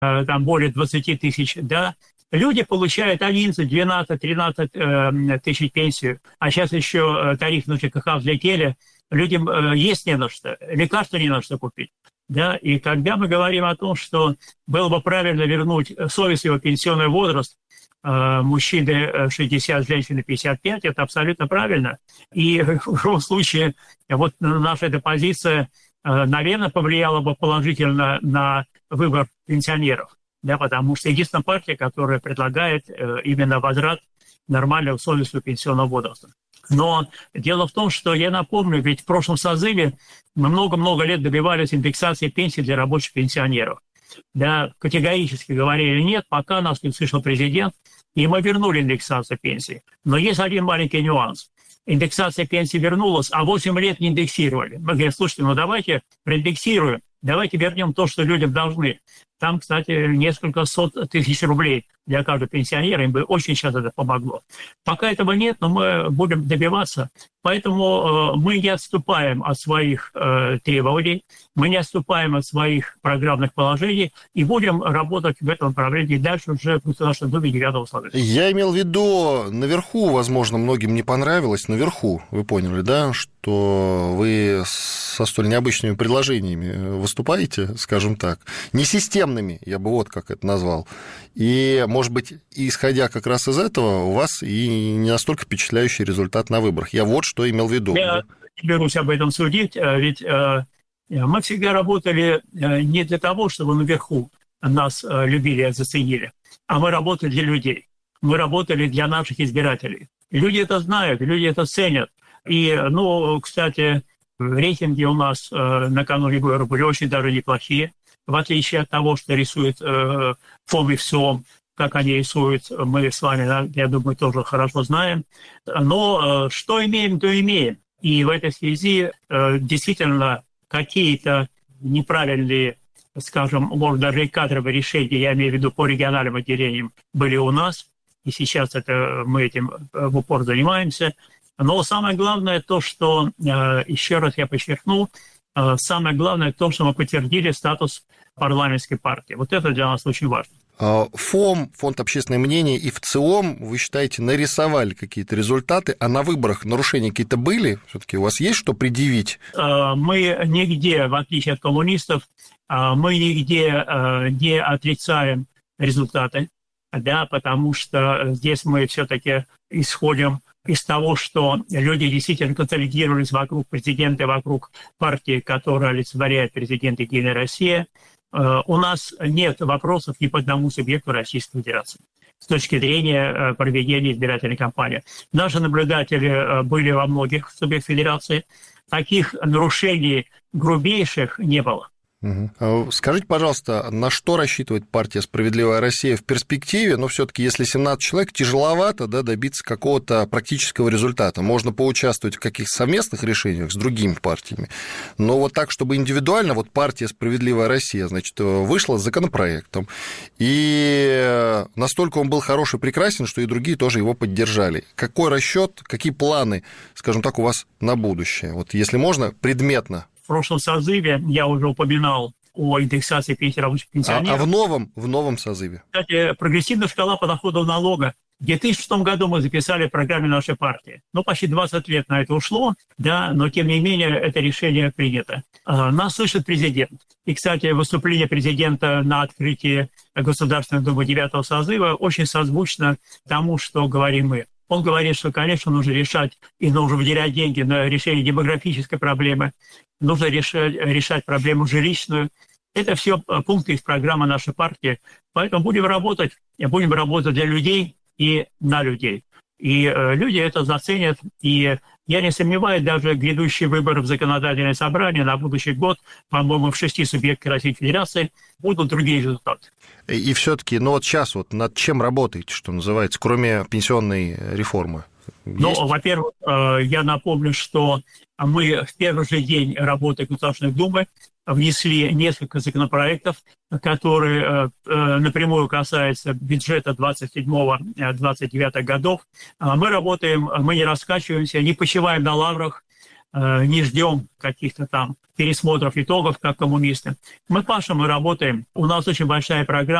там более 20 тысяч, да, люди получают 11, 12, 13 тысяч пенсию, а сейчас еще тарифы на ЖКХ взлетели, людям есть не на что, лекарства не на что купить. Да, и когда мы говорим о том, что было бы правильно вернуть совестливый пенсионный возраст, мужчины 60, женщины 55, это абсолютно правильно. И в любом случае, вот наша эта позиция, наверное, повлияла бы положительно на выбор пенсионеров, да, потому что единственная партия, которая предлагает именно возврат нормального совестливого пенсионного возраста. Но дело в том, что я напомню, ведь в прошлом созыве мы много-много лет добивались индексации пенсий для рабочих пенсионеров. Да, категорически говорили нет, пока нас не услышал президент, и мы вернули индексацию пенсий. Но есть один маленький нюанс. Индексация пенсий вернулась, а 8 лет не индексировали. Мы говорим, слушайте, ну давайте проиндексируем, давайте вернем то, что людям должны. Там, кстати, несколько сот тысяч рублей для каждого пенсионера, им бы очень сейчас это помогло. Пока этого нет, но мы будем добиваться. Поэтому мы не отступаем от своих требований, мы не отступаем от своих программных положений и будем работать в этом направлении дальше уже в Государственном Думе 9-го созыва. Я имел в виду наверху, возможно, многим не понравилось, наверху, вы поняли, да, что вы со столь необычными предложениями выступаете, скажем так, несистемными, я бы вот как это назвал. И, может быть, исходя как раз из этого, у вас и не настолько впечатляющий результат на выборах. Я вот что имел в виду. Я не берусь об этом судить, ведь мы всегда работали не для того, чтобы наверху нас любили и заценили, а мы работали для людей. Мы работали для наших избирателей. Люди это знают, люди это ценят. И, ну, кстати, рейтинги у нас накануне выборов были очень даже неплохие. В отличие от того, что рисует ФОМ и ВСИОМ, как они рисуют, мы с вами, я думаю, тоже хорошо знаем. Но что имеем, то имеем. И в этой связи действительно какие-то неправильные, скажем, может, даже и кадровые решения, я имею в виду по региональным отделениям, были у нас. И сейчас мы этим в упор занимаемся. Но самое главное то, что, еще раз я подчеркну, самое главное то, что мы подтвердили статус парламентской партии. Вот это для нас очень важно. ФОМ, Фонд общественное мнение и ВЦИОМ, вы считаете, нарисовали какие-то результаты, а на выборах нарушения какие-то были? Все-таки у вас есть что предъявить? Мы нигде, в отличие от коммунистов, мы нигде не отрицаем результаты, да, потому что здесь мы все-таки исходим из того, что люди действительно консолидировались вокруг президента, вокруг партии, которая олицетворяет президент Единая Россия. У нас нет вопросов ни по одному субъекту Российской Федерации с точки зрения проведения избирательной кампании. Наши наблюдатели были во многих субъектах Федерации. Таких нарушений грубейших не было. Скажите, пожалуйста, на что рассчитывает партия «Справедливая Россия» в перспективе? Но все-таки, если 17 человек, тяжеловато, да, добиться какого-то практического результата. Можно поучаствовать в каких-то совместных решениях с другими партиями, но вот так, чтобы индивидуально, вот партия «Справедливая Россия», значит, вышла с законопроектом, и настолько он был хороший и прекрасен, что и другие тоже его поддержали. Какой расчет, какие планы, скажем так, у вас на будущее? Вот если можно, предметно. В прошлом созыве я уже упоминал о индексации пенсий рабочих пенсионеров. А в новом созыве? Кстати, прогрессивная шкала подоходов налога. В 2006 году мы записали в программе нашей партии. Ну, почти 20 лет на это ушло, да, но, тем не менее, это решение принято. Нас слышит президент. И, кстати, выступление президента на открытии Государственной Думы 9-го созыва очень созвучно тому, что говорим мы. Он говорит, что, конечно, нужно решать и нужно выделять деньги на решение демографической проблемы, нужно решать проблему жилищную. Это все пункты из программы нашей партии. Поэтому будем работать для людей и на людей. И люди это заценят. И я не сомневаюсь, даже грядущие выборы в законодательное собрание на будущий год, по-моему, в 6 субъектах Российской Федерации будут другие результаты. И все-таки, ну вот сейчас вот над чем работаете, что называется, кроме пенсионной реформы? Ну, во-первых, я напомню, что мы в первый же день работы Государственной Думы внесли несколько законопроектов, которые напрямую касаются бюджета 27-29 годов. Мы работаем, мы не раскачиваемся, не почиваем на лаврах. не ждем каких-то там пересмотров итогов, как коммунисты. Мы пашем, мы работаем. У нас очень большая программа.